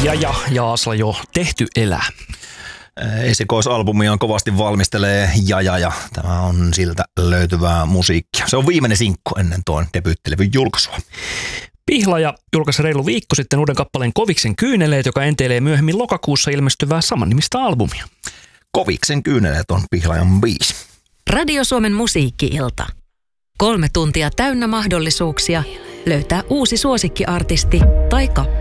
Ja Asla jo tehty elää. Esikoisalbumiaan kovasti valmistelee ja tämä on siltä löytyvää musiikkia. Se on viimeinen sinkku ennen tuon debyyttilevyn julkaisua. Pihlaja julkaisi reilu viikko sitten uuden kappaleen Koviksen kyyneleet, joka enteilee myöhemmin lokakuussa ilmestyvää samannimistä albumia. Koviksen kyyneleet on Pihlajan biisi. Radio Suomen musiikki-ilta. 3 tuntia täynnä mahdollisuuksia löytää uusi suosikkiartisti tai kappale.